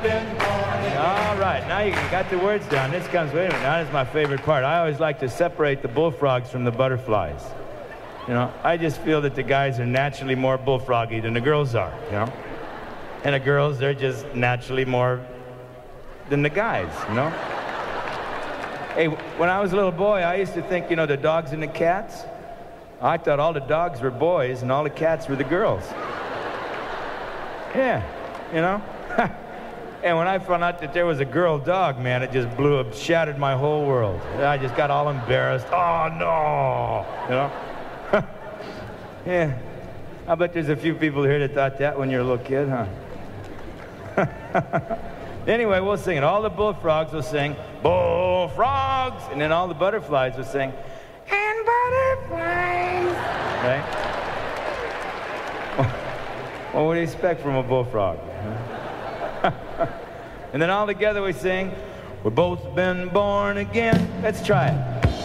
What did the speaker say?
been born again. All right, now you got the words down. This comes, wait a minute, now this is my favorite part. I always like to separate the bullfrogs from the butterflies. You know, I just feel that the guys are naturally more bullfroggy than the girls are, you know? And the girls, they're just naturally more than the guys, you know? Hey, when I was a little boy, I used to think, you know, the dogs and the cats, I thought all the dogs were boys and all the cats were the girls. Yeah, you know? And when I found out that there was a girl dog, man, it just blew up, shattered my whole world. I just got all embarrassed. Oh, no! You know? Yeah. I bet there's a few people here that thought that when you were a little kid, huh? Anyway, we'll sing it. All the bullfrogs will sing, bullfrogs! And then all the butterflies will sing, and butterflies! Right? Well, what do you expect from a bullfrog? And then all together we sing, we've both been born again. Let's try it.